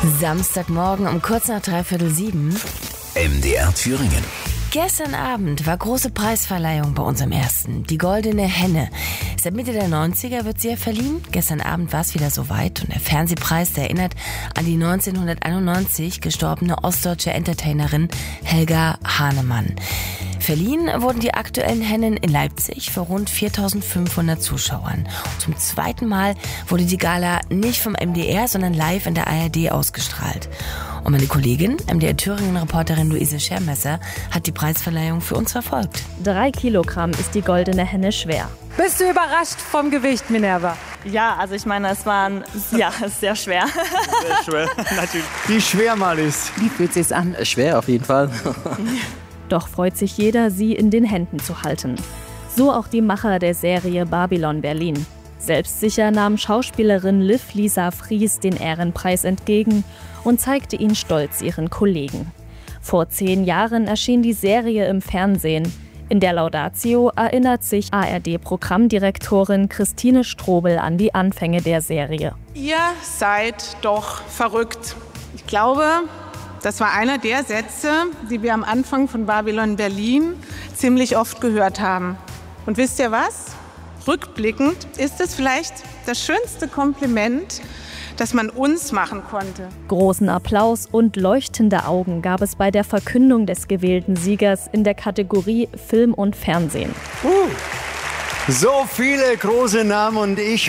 Samstagmorgen um kurz nach 6:45. MDR Thüringen. Gestern Abend war große Preisverleihung bei uns im Ersten. Die Goldene Henne. Seit Mitte der 90er wird sie ja verliehen. Gestern Abend war es wieder soweit und der Fernsehpreis, der erinnert an die 1991 gestorbene ostdeutsche Entertainerin Helga Hahnemann. Verliehen wurden die aktuellen Hennen in Leipzig für rund 4.500 Zuschauern. Zum zweiten Mal wurde die Gala nicht vom MDR, sondern live in der ARD ausgestrahlt. Und meine Kollegin, MDR-Thüringen-Reporterin Luise Schermesser, hat die Preisverleihung für uns verfolgt. 3 Kilogramm ist die Goldene Henne schwer. Bist du überrascht vom Gewicht, Minerva? Ja, also ich meine, es war sehr schwer. Sehr schwer, natürlich. Wie schwer mal ist. Wie fühlt sich's an? Schwer auf jeden Fall. Doch freut sich jeder, sie in den Händen zu halten. So auch die Macher der Serie Babylon Berlin. Selbstsicher nahm Schauspielerin Liv Lisa Fries den Ehrenpreis entgegen und zeigte ihn stolz ihren Kollegen. Vor 10 Jahren erschien die Serie im Fernsehen. In der Laudatio erinnert sich ARD-Programmdirektorin Christine Strobel an die Anfänge der Serie. Ihr seid doch verrückt. Ich glaube, das war einer der Sätze, die wir am Anfang von Babylon Berlin ziemlich oft gehört haben. Und wisst ihr was? Rückblickend ist es vielleicht das schönste Kompliment, das man uns machen konnte. Großen Applaus und leuchtende Augen gab es bei der Verkündung des gewählten Siegers in der Kategorie Film und Fernsehen. So viele große Namen und ich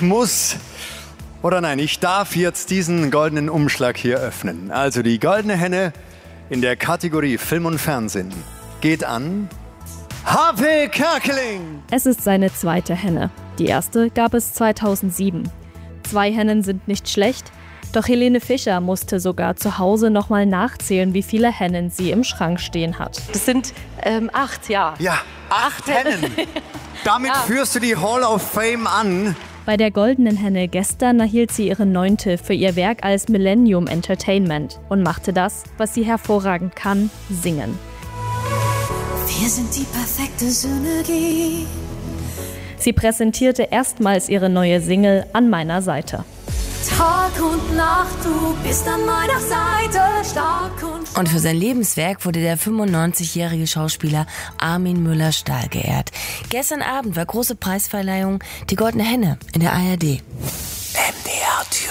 darf jetzt diesen goldenen Umschlag hier öffnen. Also die Goldene Henne in der Kategorie Film und Fernsehen geht an Harpe Kerkeling. Es ist seine zweite Henne. Die erste gab es 2007. 2 Hennen sind nicht schlecht, doch Helene Fischer musste sogar zu Hause nochmal nachzählen, wie viele Hennen sie im Schrank stehen hat. Das sind 8, ja. Ja, 8 Hennen. Damit führst du die Hall of Fame an. Bei der Goldenen Henne gestern erhielt sie ihre 9. für ihr Werk als Millennium Entertainment und machte das, was sie hervorragend kann, singen. Wir sind die perfekte Synergie. Sie präsentierte erstmals ihre neue Single An meiner Seite. Tag und Nacht, du bist an meiner Seite, stark Und für sein Lebenswerk wurde der 95-jährige Schauspieler Armin Müller-Stahl geehrt. Gestern Abend war große Preisverleihung, die Goldene Henne in der ARD.